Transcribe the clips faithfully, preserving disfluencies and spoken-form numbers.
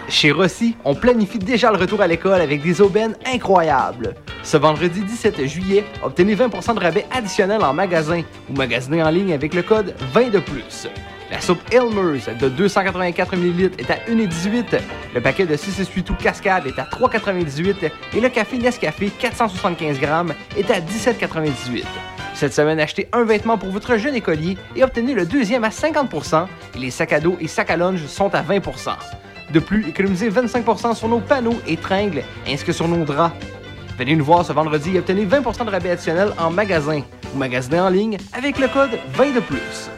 Chez Rossi, on planifie déjà le retour à l'école avec des aubaines incroyables. Ce vendredi dix-sept juillet, obtenez vingt pour cent de rabais additionnel en magasin ou magasinez en ligne avec le code vingt de plus. La soupe Elmer's de deux cent quatre-vingt-quatre millilitres est à un virgule dix-huit. Le paquet de six six huit tout Cascade est à trois virgule quatre-vingt-dix-huit et le café Nescafé quatre cent soixante-quinze grammes est à dix-sept virgule quatre-vingt-dix-huit. Cette semaine, achetez un vêtement pour votre jeune écolier et obtenez le deuxième à cinquante pour cent et les sacs à dos et sacs à lunch sont à vingt pour cent. De plus, économisez vingt-cinq pour cent sur nos panneaux et tringles ainsi que sur nos draps. Venez nous voir ce vendredi et obtenez vingt pour cent de rabais additionnel en magasin ou magasinez en ligne avec le code vingt de plus.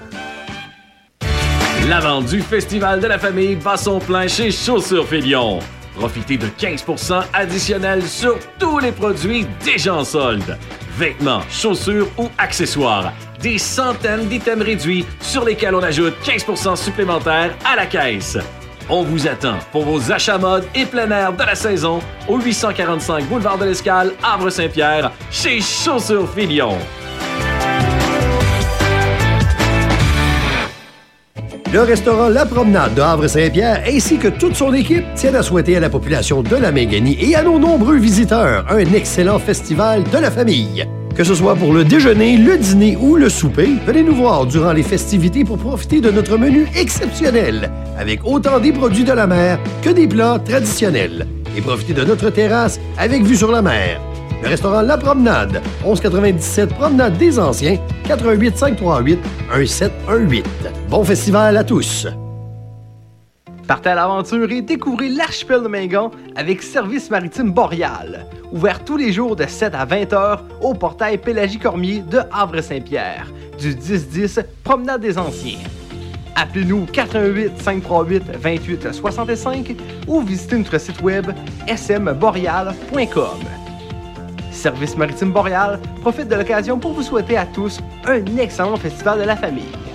La vente du Festival de la famille bat son plein chez Chaussures Félion. Profitez de quinze pour cent additionnels sur tous les produits déjà en solde. Vêtements, chaussures ou accessoires. Des centaines d'items réduits sur lesquels on ajoute quinze pour cent supplémentaires à la caisse. On vous attend pour vos achats mode et plein air de la saison au huit cent quarante-cinq boulevard de l'Escale, Havre-Saint-Pierre, chez Chaussures Félion. Le restaurant La Promenade de Havre-Saint-Pierre ainsi que toute son équipe tiennent à souhaiter à la population de la Mingani et à nos nombreux visiteurs un excellent festival de la famille. Que ce soit pour le déjeuner, le dîner ou le souper, venez nous voir durant les festivités pour profiter de notre menu exceptionnel, avec autant des produits de la mer que des plats traditionnels. Et profitez de notre terrasse avec vue sur la mer. Le restaurant La Promenade, onze quatre-vingt-dix-sept Promenade des Anciens, quatre un huit, cinq trois huit, un sept un huit. Bon festival à tous! Partez à l'aventure et découvrez l'archipel de Mingan avec Service maritime Boréal. Ouvert tous les jours de sept à vingt heures au portail Pélagie-Cormier de Havre-Saint-Pierre, du dix dix Promenade des Anciens. Appelez-nous quatre un huit, cinq trois huit, deux huit six cinq ou visitez notre site web s m boreal point com. Service maritime Boréal profite de l'occasion pour vous souhaiter à tous un excellent festival de la famille.